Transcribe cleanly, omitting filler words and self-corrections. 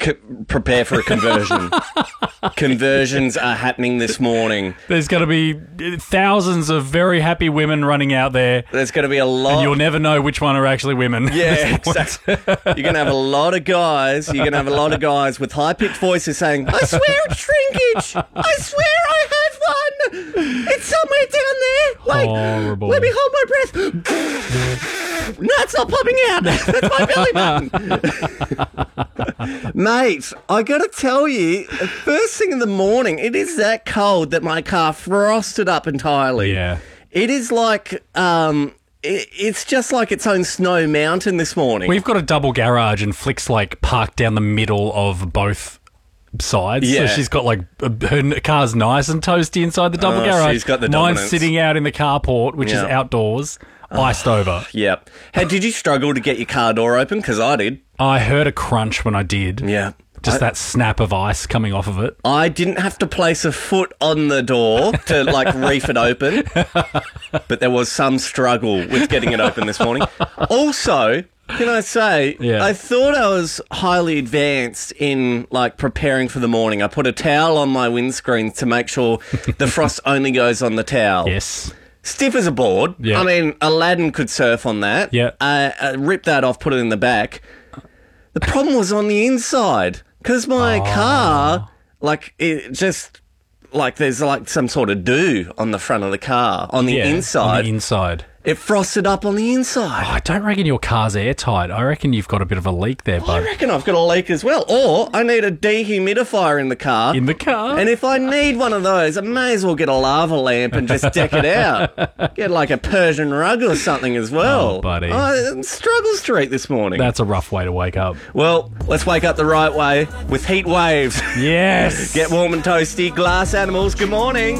prepare for a conversion. Conversions are happening this morning. There's going to be thousands of very happy women running out there. There's going to be a lot. And you'll never know which one are actually women. Yeah, exactly. You're going to have a lot of guys. You're going to have a lot of guys with high-pitched voices saying, I swear it's shrinkage. I swear I have one. It's somewhere down there. Wait, horrible. Let me hold my breath. No, it's not popping out. That's my belly button. Mate, I got to tell you, first thing in the morning, it is that cold that my car frosted up entirely. Yeah. It is like... It's just like its own snow mountain this morning. We've got a double garage and Flick's like parked down the middle of both sides. Yeah. So she's got like her car's nice and toasty inside the double garage. She's got the Mine's dominance. sitting out in the carport, which is outdoors, iced over. Yep. Hey, did you struggle to get your car door open? Because I did. I heard a crunch when I did. Yeah. Just that snap of ice coming off of it. I didn't have to place a foot on the door to, like, reef it open. But there was some struggle with getting it open this morning. Also, can I say, I thought I was highly advanced in, like, preparing for the morning. I put a towel on my windscreen to make sure the frost only goes on the towel. Yes. Stiff as a board. Yeah. I mean, Aladdin could surf on that. Yeah. Rip that off, put it in the back. The problem was on the inside. Because my car, like, it just, like, there's, like, some sort of dew on the front of the car. On the inside. On the inside. It frosted up on the inside. I don't reckon your car's airtight. I reckon you've got a bit of a leak there, I bud. reckon I've got a leak as well. Or I need a dehumidifier in the car. In the car? And if I need one of those, I may as well get a lava lamp and just deck it out. Get like a Persian rug or something as well. Oh, buddy. Struggle Street this morning. That's a rough way to wake up. Well, let's wake up the right way with heat waves. Yes. Get warm and toasty. Glass animals, good morning.